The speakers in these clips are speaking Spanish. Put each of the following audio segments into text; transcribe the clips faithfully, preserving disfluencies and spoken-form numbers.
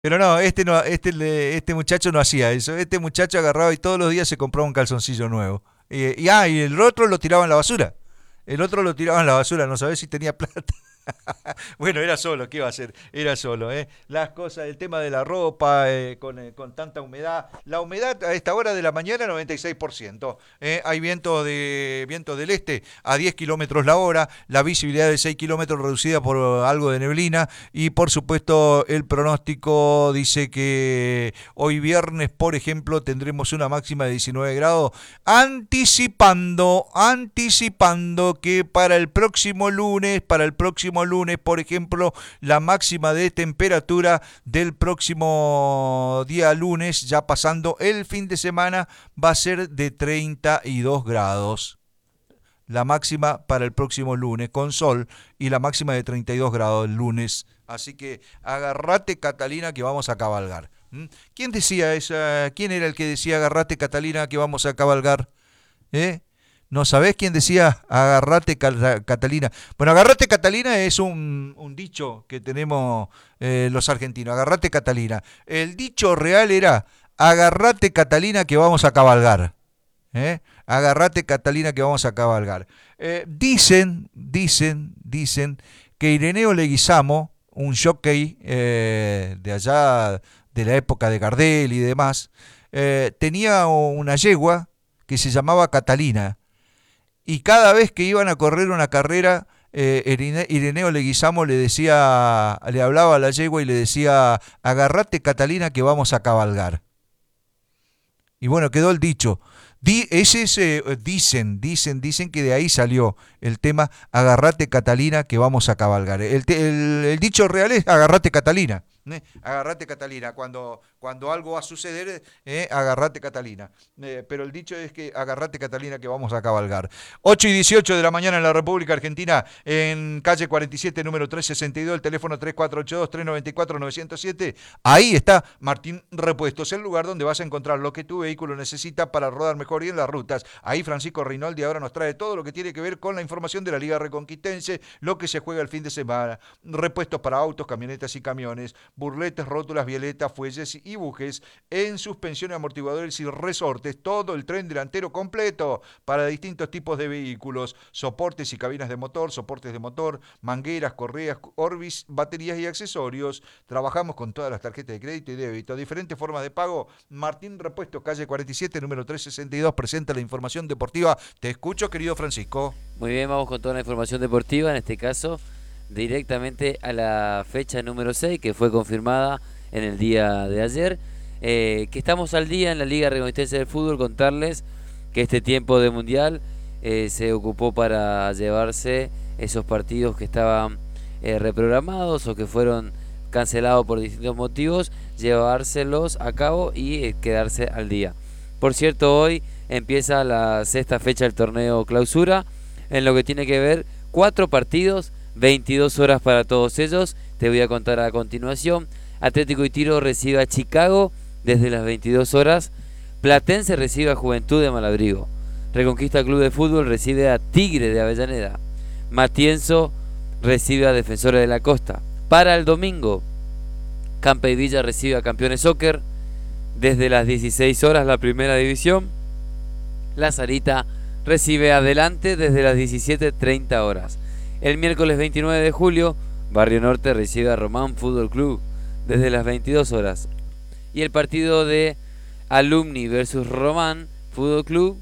Pero no, este no, este, le- este muchacho no hacía eso. Este muchacho agarraba y todos los días se compraba un calzoncillo nuevo. Eh, y, ah, y el otro lo tiraba en la basura. El otro lo tiraba en la basura, no sabés si tenía plata. Bueno, era solo, ¿qué iba a hacer? Era solo, ¿eh? Las cosas, el tema de la ropa, eh, con, eh, con tanta humedad. La humedad a esta hora de la mañana, noventa y seis por ciento. ¿Eh? Hay viento, de, viento del este a diez kilómetros la hora, la visibilidad de seis kilómetros reducida por algo de neblina y por supuesto el pronóstico dice que hoy viernes, por ejemplo, tendremos una máxima de diecinueve grados, anticipando, anticipando que para el próximo lunes, para el próximo lunes, por ejemplo, la máxima de temperatura del próximo día lunes, ya pasando el fin de semana, va a ser de treinta y dos grados. La máxima para el próximo lunes con sol y la máxima de treinta y dos grados el lunes. Así que agarrate Catalina que vamos a cabalgar. ¿Mm? ¿Quién decía esa? ¿Quién era el que decía agarrate Catalina que vamos a cabalgar? ¿Eh? ¿No sabés quién decía agarrate Catalina? Bueno, agarrate Catalina es un, un dicho que tenemos eh, los argentinos. Agarrate Catalina. El dicho real era agarrate Catalina que vamos a cabalgar. ¿Eh? Agarrate Catalina que vamos a cabalgar. Eh, dicen, dicen, dicen que Ireneo Leguizamo, un jockey eh, de allá de la época de Gardel y demás, eh, tenía una yegua que se llamaba Catalina y cada vez que iban a correr una carrera eh, Ireneo Leguizamo le decía, le hablaba a la yegua y le decía agarrate Catalina que vamos a cabalgar. Y bueno, quedó el dicho. Di, ese se dicen, dicen, dicen que de ahí salió el tema agarrate Catalina que vamos a cabalgar. El, el, el dicho real es agarrate Catalina. ¿eh? Agarrate Catalina. Cuando, cuando algo va a suceder, eh, agarrate Catalina. Eh, pero el dicho es que agarrate Catalina que vamos a cabalgar. ocho y dieciocho de la mañana en la República Argentina, en calle cuarenta y siete, número trescientos sesenta y dos, el teléfono tres cuatro ocho dos, tres nueve cuatro, nueve cero siete. Ahí está Martín Repuestos, el lugar donde vas a encontrar lo que tu vehículo necesita para rodar mejor y en las rutas. Ahí Francisco Rinaldi ahora nos trae todo lo que tiene que ver con la información de la Liga Reconquistense, lo que se juega el fin de semana, repuestos para autos, camionetas y camiones, burletes, rótulas, violetas, fuelles y bujes, en suspensión, amortiguadores y resortes, todo el tren delantero completo para distintos tipos de vehículos, soportes y cabinas de motor, soportes de motor, mangueras, correas, Orbis, baterías y accesorios. Trabajamos con todas las tarjetas de crédito y débito, diferentes formas de pago. Martín Repuestos, calle cuarenta y siete, número trescientos sesenta y dos, presenta la información deportiva. Te escucho, querido Francisco. Muy bien, vamos con toda la información deportiva, en este caso directamente a la fecha número seis, que fue confirmada en el día de ayer, eh, que estamos al día en la Liga Reconquistense del Fútbol. Contarles que este tiempo de Mundial eh, se ocupó para llevarse esos partidos que estaban eh, reprogramados o que fueron cancelados por distintos motivos, llevárselos a cabo y eh, quedarse al día. Por cierto, hoy empieza la sexta fecha del torneo Clausura, en lo que tiene que ver cuatro partidos, veintidós horas para todos ellos. Te voy a contar a continuación. Atlético y Tiro recibe a Chicago desde las veintidós horas. Platense recibe a Juventud de Malabrigo. Reconquista Club de Fútbol recibe a Tigre de Avellaneda. Matienzo recibe a Defensores de la Costa. Para el domingo, Campa y Villa recibe a Campeones Soccer. Desde las dieciséis horas la primera división. La Sarita recibe Adelante desde las diecisiete treinta horas. El miércoles veintinueve de julio, Barrio Norte recibe a Román Fútbol Club desde las veintidós horas. Y el partido de Alumni versus Román Fútbol Club,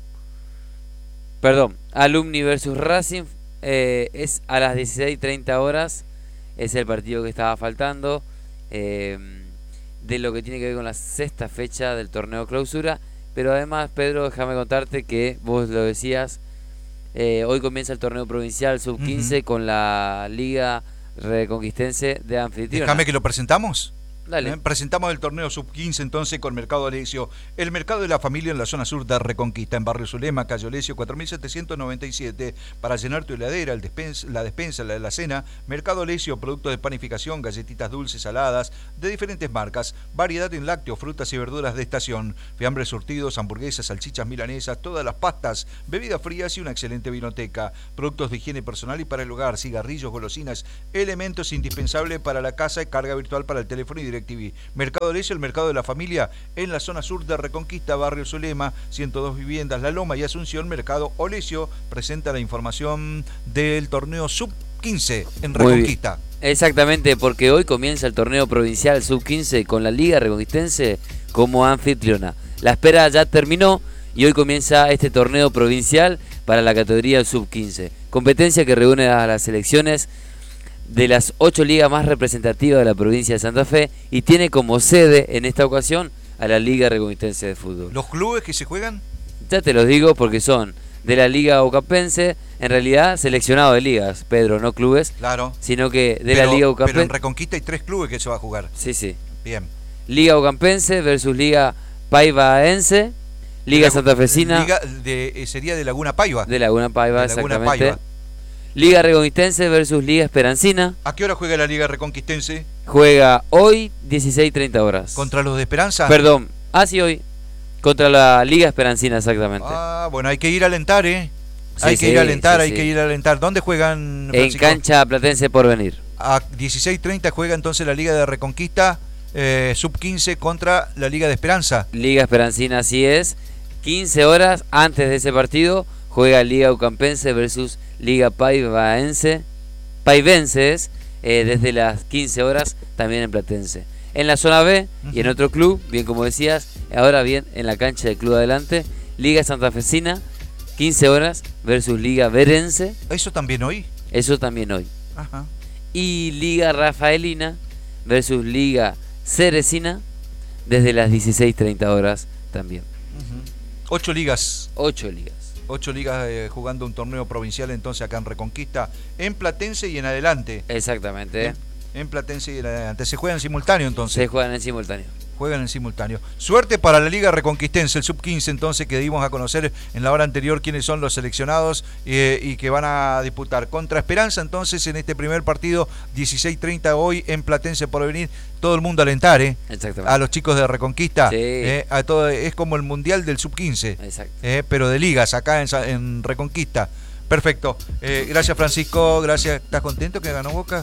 perdón, Alumni versus Racing eh, es a las dieciséis treinta horas. Es el partido que estaba faltando. Eh, de lo que tiene que ver con la sexta fecha del torneo Clausura. Pero además, Pedro, déjame contarte que vos lo decías, eh, hoy comienza el torneo provincial sub quince uh-huh. con la Liga Reconquistense de Anfitriona. Déjame que lo presentamos. Dale. ¿Eh? Presentamos el torneo sub quince entonces con Mercado Alesio, el mercado de la familia en la zona sur de Reconquista, en Barrio Zulema, calle Alesio cuatro mil setecientos noventa y siete, para llenar tu heladera, el despensa, la despensa, la alacena. Mercado Alesio, productos de panificación, galletitas dulces, saladas, de diferentes marcas, variedad en lácteos, frutas y verduras de estación, fiambres surtidos, hamburguesas, salchichas milanesas, todas las pastas, bebidas frías y una excelente vinoteca, productos de higiene personal y para el hogar, cigarrillos, golosinas, elementos indispensables para la casa, carga virtual para el teléfono y directo DirecTV. Mercado Leche, el mercado de la familia, en la zona sur de Reconquista, barrio Zulema, ciento dos viviendas, La Loma y Asunción. Mercado Olesio presenta la información del torneo sub quince en Reconquista. Exactamente, porque hoy comienza el torneo provincial sub quince con la Liga Reconquistense como anfitriona. La espera ya terminó y hoy comienza este torneo provincial para la categoría sub quince. Competencia que reúne a las selecciones de las ocho ligas más representativas de la provincia de Santa Fe y tiene como sede en esta ocasión a la Liga Reconquistense de Fútbol. ¿Los clubes que se juegan? Ya te los digo porque son de la Liga Ocapense, en realidad seleccionado de ligas, Pedro, no clubes, claro, sino que de pero, la Liga Ocapense. Pero en Reconquista hay tres clubes que se va a jugar. Sí, sí. Bien. Liga Ocampense versus Liga Paivaense, Liga la, Santafesina. Liga de, sería de Laguna Paiva. De Laguna Paiva, de Laguna exactamente. Paiva. Liga Reconquistense versus Liga Esperancina. ¿A qué hora juega la Liga Reconquistense? Juega hoy dieciséis treinta horas. ¿Contra los de Esperanza? Perdón, ah sí, hoy. Contra la Liga Esperancina, exactamente. Ah, bueno, hay que ir a alentar, ¿eh? Sí, hay que sí, ir a alentar, sí, hay sí. que ir a alentar. ¿Dónde juegan, Francisco? En cancha Platense Porvenir. A dieciséis treinta juega entonces la Liga de Reconquista eh, sub quince contra la Liga de Esperanza. Liga Esperancina, así es. quince horas antes de ese partido juega Liga Ucampense versus Liga Paivaense. Paivenses eh, desde las quince horas también en Platense. En la zona B uh-huh. y en otro club, bien como decías, ahora bien en la cancha del Club Adelante, Liga Santafesina, quince horas versus Liga Verense. ¿Eso también hoy? Eso también hoy. Ajá. Y Liga Rafaelina versus Liga Ceresina desde las dieciséis treinta horas también. Uh-huh. Ocho ligas. Ocho ligas. Ocho ligas eh, jugando un torneo provincial entonces acá en Reconquista, en Platense y en adelante. Exactamente. En, en Platense y en adelante. ¿Se juegan en simultáneo entonces? Se juegan en simultáneo. Juegan en simultáneo. Suerte para la Liga Reconquistense, el sub quince entonces, que dimos a conocer en la hora anterior quiénes son los seleccionados eh, y que van a disputar contra Esperanza entonces en este primer partido, dieciséis treinta hoy en Platense Porvenir. Todo el mundo a alentar, ¿eh? Exactamente. A los chicos de Reconquista. Sí. Eh, a todo, es como el mundial del sub quince. Exacto. Eh, pero de ligas acá en, en Reconquista. Perfecto. Eh, gracias, Francisco. Gracias. ¿Estás contento que ganó Boca?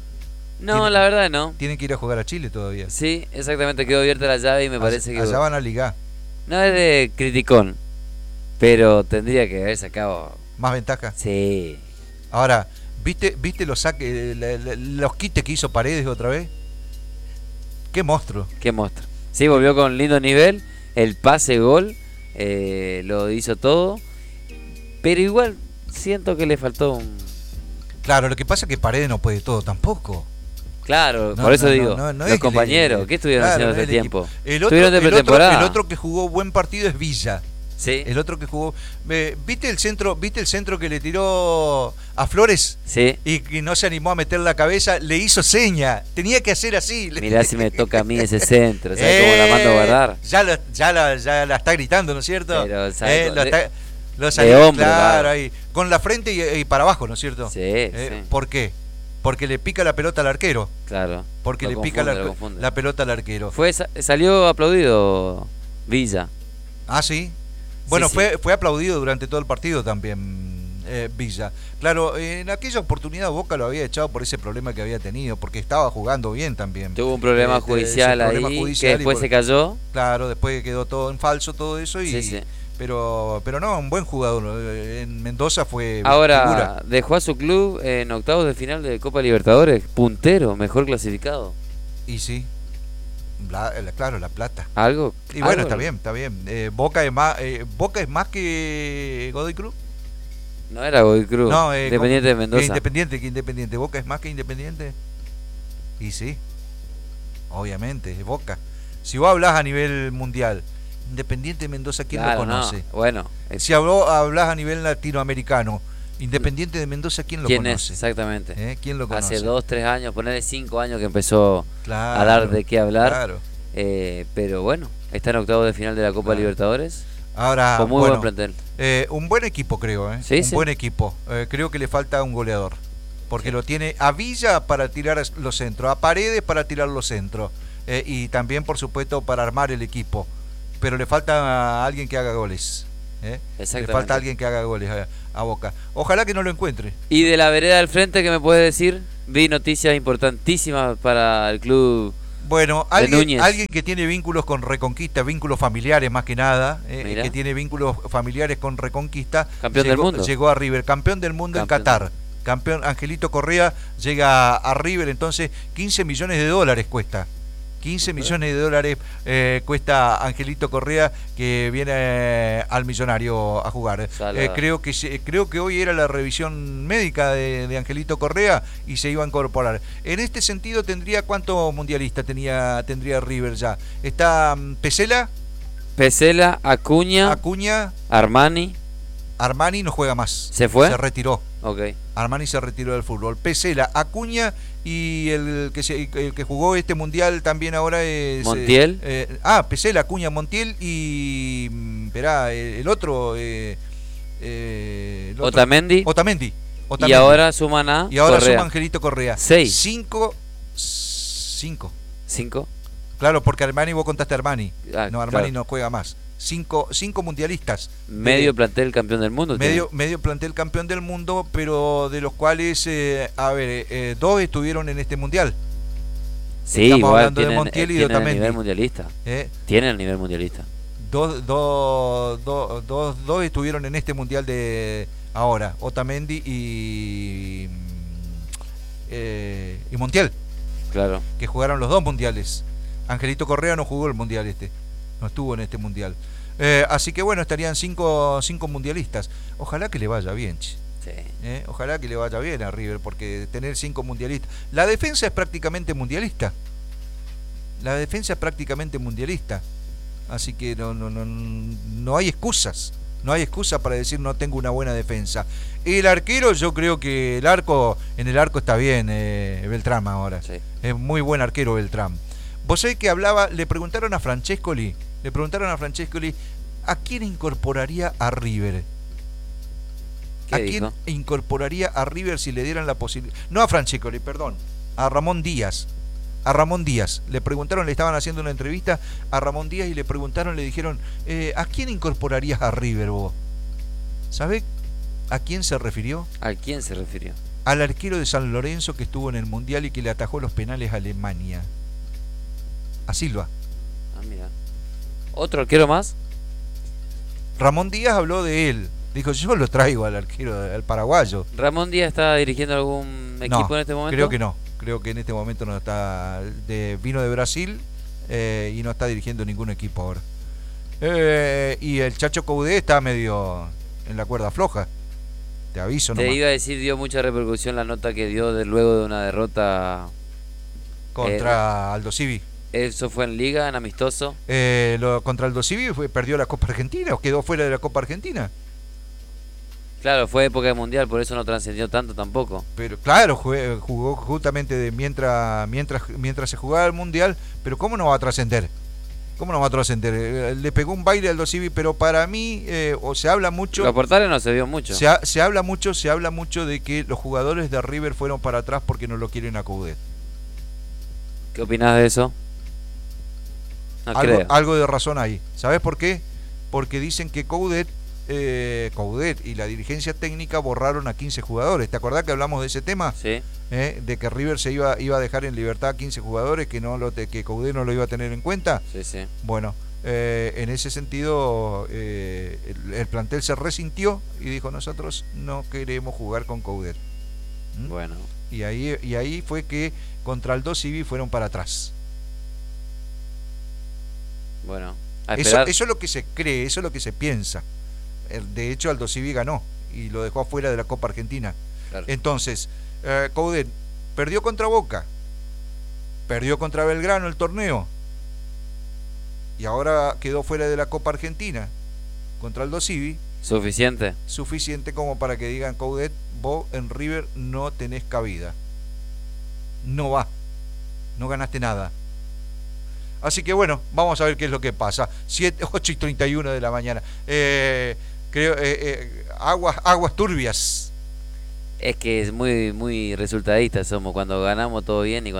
No, Tiene, la verdad no. Tienen que ir a jugar a Chile todavía. Sí, exactamente, quedó abierta la llave y me parece que... Allá van a ligar. No es de criticón, pero tendría que haber sacado... ¿Más ventaja? Sí. Ahora, ¿viste viste los saques, la, la, los quites que hizo Paredes otra vez? ¡Qué monstruo! ¡Qué monstruo! Sí, volvió con lindo nivel, el pase gol, eh, lo hizo todo, pero igual siento que le faltó un... Claro, lo que pasa es que Paredes no puede todo tampoco. Claro, no, por eso no, digo, no, no, no los compañeros, le, ¿qué estuvieron claro, haciendo no este tiempo? El otro, Estuvieron de el, otro, pretemporada. el otro que jugó buen partido es Villa. Sí. El otro que jugó, eh, ¿viste el centro, viste el centro que le tiró a Flores? Sí. Y que no se animó a meter la cabeza, le hizo seña, tenía que hacer así. Mirá si me toca a mí ese centro, ¿sabes eh, cómo la mando a guardar? Ya la, ya la, ya la está gritando, ¿no es cierto? Pero, ¿sabes? Eh, lo de, está, lo salió, de hombre, claro, claro. ahí, con la frente y, y para abajo, ¿no es cierto? Sí, eh, sí. ¿Por qué? Porque le pica la pelota al arquero. Claro. Porque lo le confunde, pica la, lo confunde. la pelota al arquero. Fue salió aplaudido Villa. Ah, sí. Bueno, sí, fue sí. fue aplaudido durante todo el partido también eh, Villa. Claro, en aquella oportunidad Boca lo había echado por ese problema que había tenido, porque estaba jugando bien también. Tuvo un problema eh, judicial ahí, problema judicial que después por, se cayó. Claro, después quedó todo en falso, todo eso. y sí, sí. Pero pero no, un buen jugador. En Mendoza fue Ahora, figura. Dejó a su club en octavos de final de Copa Libertadores, puntero, mejor clasificado. Y sí. La, la, claro, la plata. Algo. Y bueno, algo, está bien, está bien. Eh, Boca es más eh, Boca es más que Godoy Cruz. No era Godoy Cruz. No, eh, Independiente de Mendoza. Que independiente, que Independiente. Boca es más que Independiente. Y sí. Obviamente, es Boca. Si vos hablas a nivel mundial, Independiente de Mendoza, ¿quién claro, lo conoce? No. Bueno. Es... Si habló, hablas a nivel latinoamericano, Independiente de Mendoza, ¿quién lo ¿Quién conoce? es? Exactamente. ¿Eh? ¿Quién lo conoce? Hace dos, tres años, ponerle cinco años que empezó claro, a dar de qué hablar. Claro. Eh, pero bueno, está en octavos de final de la Copa claro. Libertadores. Ahora, con muy bueno, buen plantel. Eh, un buen equipo, creo. ¿eh? ¿Sí? Un sí. buen equipo. Eh, creo que le falta un goleador. Porque sí. lo tiene a Villa para tirar los centros, a Paredes para tirar los centros. Eh, y también, por supuesto, para armar el equipo. Pero le falta a alguien que haga goles. ¿eh? Le falta a alguien que haga goles a, a Boca. Ojalá que no lo encuentre. Y de la vereda del frente, ¿qué me puedes decir? Vi noticias importantísimas para el club Bueno, de alguien, Núñez. alguien que tiene vínculos con Reconquista, vínculos familiares más que nada, eh, Mirá. que tiene vínculos familiares con Reconquista, Campeón llegó, del mundo. llegó a River, campeón del mundo Campeón en Qatar. Campeón Angelito Correa llega a River, entonces quince millones de dólares cuesta. quince millones de dólares eh, cuesta Angelito Correa, que viene eh, al Millonario a jugar. Eh, creo que se- creo que hoy era la revisión médica de, de Angelito Correa y se iba a incorporar. En este sentido, tendría ¿cuánto mundialista tenía tendría River ya? Está mm, Pesela, Pesela, Acuña, Acuña, Armani. Armani no juega más. ¿Se fue? Se retiró. Ok. Armani se retiró del fútbol. Pesela, Acuña y el que se, el que jugó este mundial también ahora es Montiel. eh, eh, ah, Pesela, Acuña, Montiel y mm, verá el, el otro, eh, eh, el otro Otamendi. Otamendi. Y Otamendi. ahora suman a Y ahora Correa. suma Angelito Correa. Seis. Cinco. Cinco. Cinco. Claro, porque Armani vos contaste a Armani. Ah, No, Armani claro. no juega más. Cinco, cinco mundialistas. Medio Eh, plantel campeón del mundo. Medio, medio plantel campeón del mundo, pero de los cuales, eh, a ver, eh, dos estuvieron en este mundial. Sí, Estamos igual hablando de tienen, Montiel y de tienen el Otamendi. nivel mundialista. ¿eh? Tienen el nivel mundialista. Dos, dos, dos, dos, dos estuvieron en este mundial de ahora, Otamendi y, eh, y Montiel, Claro. que jugaron los dos mundiales. Angelito Correa no jugó el mundial este, no estuvo en este mundial. Eh, así que bueno, estarían cinco, cinco mundialistas. Ojalá que le vaya bien, che. Sí. Eh, ojalá que le vaya bien a River, porque tener cinco mundialistas. La defensa es prácticamente mundialista. La defensa es prácticamente mundialista. Así que no, no, no, no hay excusas. No hay excusa para decir no tengo una buena defensa. El arquero, yo creo que el arco, en el arco está bien, eh, Beltrán ahora. Sí. Es muy buen arquero Beltrán. Vos sabés que hablaba, le preguntaron a Francescoli, le preguntaron a Francescoli, ¿a quién incorporaría a River? ¿Qué ¿A dijo? quién incorporaría a River si le dieran la posibilidad? No a Francescoli, perdón, a Ramón Díaz. A Ramón Díaz. Le preguntaron, le estaban haciendo una entrevista a Ramón Díaz y le preguntaron, le dijeron, eh, ¿a quién incorporarías a River vos? ¿Sabés a quién se refirió? ¿A quién se refirió? Al arquero de San Lorenzo que estuvo en el Mundial y que le atajó los penales a Alemania. A Silva. Ah, mira. ¿Otro arquero más? Ramón Díaz habló de él. Dijo, yo lo traigo al arquero, al paraguayo. ¿Ramón Díaz está dirigiendo algún equipo No, en este momento? creo que no. Creo que en este momento no está. De, vino de Brasil eh, y no está dirigiendo ningún equipo ahora. Eh, y el Chacho Coudet está medio en la cuerda floja. Te aviso Te nomás. iba a decir, dio mucha repercusión la nota que dio de, luego de una derrota. Contra Aldo Civi. Eso fue en Liga, en amistoso. Eh, lo, contra Aldo Civi fue, perdió la Copa Argentina o quedó fuera de la Copa Argentina. Claro, fue época de mundial, por eso no trascendió tanto tampoco. Pero claro, jugó, jugó justamente de mientras, mientras, mientras se jugaba el mundial. Pero ¿cómo no va a trascender? ¿Cómo no va a trascender? Eh, Le pegó un baile a Aldo Civi, pero para mí, eh, o se habla mucho. Los portales no se vio mucho. Se, ha- se habla mucho, se habla mucho de que los jugadores de River fueron para atrás porque no lo quieren a Coudet. ¿Qué opinás de eso? No algo, creo. algo de razón hay. ¿Sabes por qué? Porque dicen que Coudet, eh, Coudet y la dirigencia técnica borraron a quince jugadores. ¿Te acordás que hablamos de ese tema? Sí. ¿Eh? De que River se iba, iba a dejar en libertad a quince jugadores, que no lo te- que Coudet no lo iba a tener en cuenta. Sí, sí. Bueno, eh, en ese sentido eh, el, el plantel se resintió y dijo, nosotros no queremos jugar con Coudet. ¿Mm? Bueno. Y ahí, y ahí fue que contra Aldo Civi fueron para atrás. Bueno. A Eso, esperar. eso es lo que se cree, eso es lo que se piensa. Eh, De hecho, Aldo Civi ganó y lo dejó afuera de la Copa Argentina. Claro. Entonces, eh, Coudet perdió contra Boca, perdió contra Belgrano el torneo y ahora quedó fuera de la Copa Argentina contra Aldo Civi. Suficiente. Suficiente como para que digan, Coudet, vos en River no tenés cabida. No va. No ganaste nada. Así que bueno, vamos a ver qué es lo que pasa. siete, ocho y treinta y uno de la mañana. Eh, creo, eh, eh, aguas, aguas turbias. Es que es muy, muy resultadista somos. Cuando ganamos todo bien y cuando